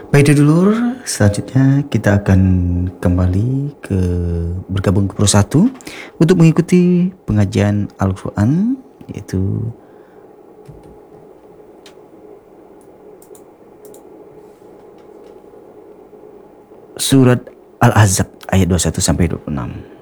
Baik dulur, selanjutnya kita akan kembali bergabung ke Pro 1 untuk mengikuti pengajian Al-Quran, yaitu surat Al-Ahzab ayat 21 sampai 26.